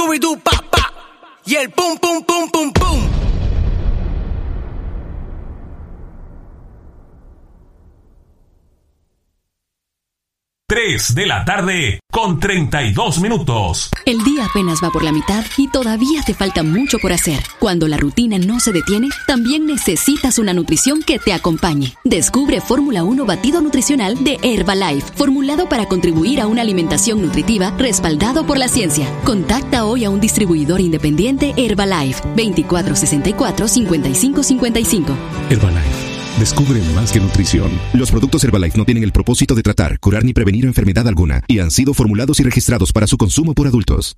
Scooby-Doo, pa, pa. Y el pum, pum, pum, pum, pum. Tres de la tarde con 32 minutos. El día apenas va por la mitad y todavía te falta mucho por hacer. Cuando la rutina no se detiene, también necesitas una nutrición que te acompañe. Descubre Fórmula 1 Batido Nutricional de Herbalife, formulado para contribuir a una alimentación nutritiva respaldado por la ciencia. Contacta hoy a un distribuidor independiente Herbalife, 2464-5555. Herbalife. Descubre más que nutrición. Los productos Herbalife no tienen el propósito de tratar, curar ni prevenir enfermedad alguna y han sido formulados y registrados para su consumo por adultos.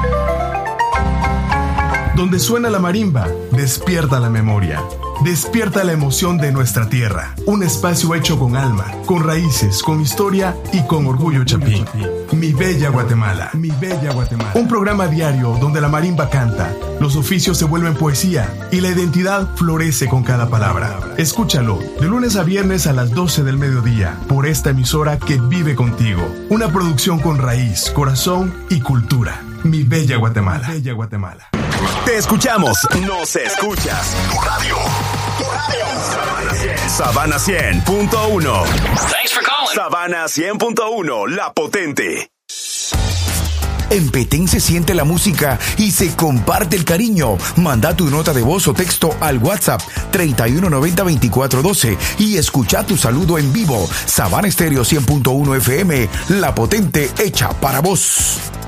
Donde suena la marimba, despierta la memoria. Despierta la emoción de nuestra tierra. Un espacio hecho con alma, con raíces, con historia y con orgullo chapín. Mi bella Guatemala. Mi bella Guatemala. Un programa diario donde la marimba canta, los oficios se vuelven poesía y la identidad florece con cada palabra. Escúchalo de lunes a viernes a las 12 del mediodía por esta emisora que vive contigo. Una producción con raíz, corazón y cultura. Mi bella Guatemala. Bella Guatemala. Te escuchamos, nos escuchas. Tu radio. Sabana 100.1. Thanks for calling. Sabana 100.1, La Potente. En Petén se siente la música y se comparte el cariño. Manda tu nota de voz o texto al WhatsApp 3190-2412 y escucha tu saludo en vivo. Sabana Estéreo 100.1 FM, La Potente hecha para vos.